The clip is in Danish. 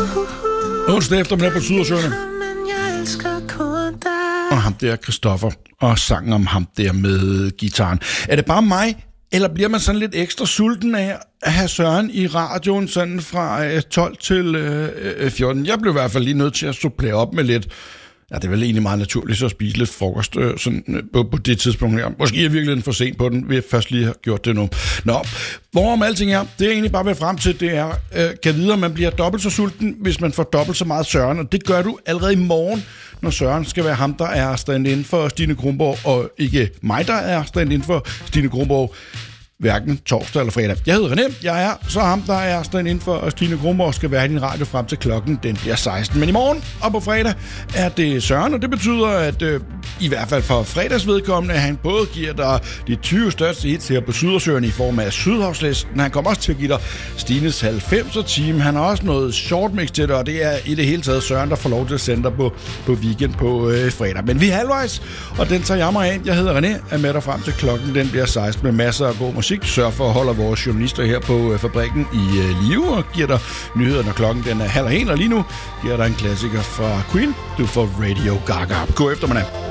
Onsdag eftermiddag på Sydersøerne. Og ham der Christoffer, og sangen om ham der med gitaren. Er det bare mig, eller bliver man sådan lidt ekstra sulten af at have Søren i radioen sådan fra 12 til 14? Jeg blev i hvert fald lige nødt til at supplere op med lidt. Ja, det er vel egentlig meget naturligt så at spise lidt frokost sådan, på det tidspunkt her. Måske er jeg virkelig for sent på den, vi først lige har gjort det nu. Nå, hvorom alting er, det er egentlig bare ved frem til, det er, kan vide, at man bliver dobbelt så sulten, hvis man får dobbelt så meget Søren, og det gør du allerede i morgen, når Søren skal være ham, der er stand-in for Stine Kronborg, og ikke mig, der er stand-in for Stine Kronborg, hverken torsdag eller fredag. Jeg hedder René, jeg er så ham, der er stand-in for Stine Kronborg, skal være i din radio frem til klokken, den bliver 16. Men i morgen og på fredag er det Søren, og det betyder, at i hvert fald for fredags vedkommende, han både giver dig de 20 største hits her på Sydersøerne i form af Sydhavslisten. Han kommer også til at give dig Stines 90'er team. Han har også noget short mix til dig, og det er i det hele taget Søren, der får lov til at sende dig på weekend på fredag. Men vi er halvvejs, og den tager jeg mig af. Jeg hedder René, er med dig frem til klokken, den bliver 16 med masser af god musik. Sørg for at holde vores journalister her på fabrikken i live og giver dig nyheder, når klokken den er 12:30, og lige nu giver dig en klassiker fra Queen. Du får Radio Gaga. God eftermiddag.